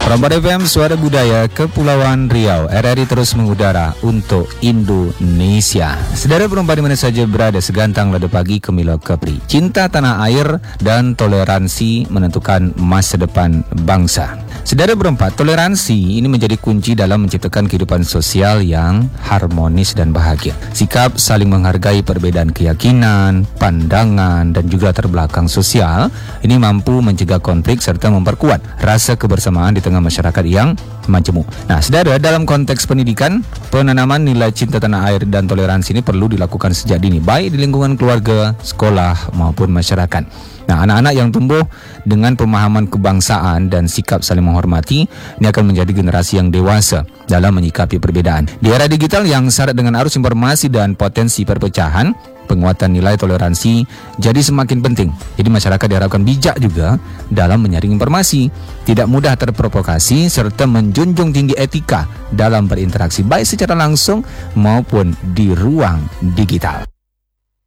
Rambat FM, Suara Budaya Kepulauan Riau. RRI terus mengudara untuk Indonesia. Saudara perempuan di mana saja berada, segantang lada pagi Kemilau Kepri. Cinta tanah air dan toleransi menentukan masa depan bangsa. Saudara berempat, toleransi ini menjadi kunci dalam menciptakan kehidupan sosial yang harmonis dan bahagia. Sikap saling menghargai perbedaan keyakinan, pandangan, dan juga latar belakang sosial ini mampu mencegah konflik serta memperkuat rasa kebersamaan di tengah masyarakat yang majemuk. Nah, saudara, dalam konteks pendidikan, penanaman nilai cinta tanah air dan toleransi ini perlu dilakukan sejak dini, baik di lingkungan keluarga, sekolah, maupun masyarakat. Nah, anak-anak yang tumbuh dengan pemahaman kebangsaan dan sikap saling menghormati, ini akan menjadi generasi yang dewasa dalam menyikapi perbedaan. Di era digital yang syarat dengan arus informasi dan potensi perpecahan, penguatan nilai toleransi jadi semakin penting. Jadi masyarakat diharapkan bijak juga dalam menyaring informasi, tidak mudah terprovokasi, serta menjunjung tinggi etika dalam berinteraksi baik secara langsung maupun di ruang digital.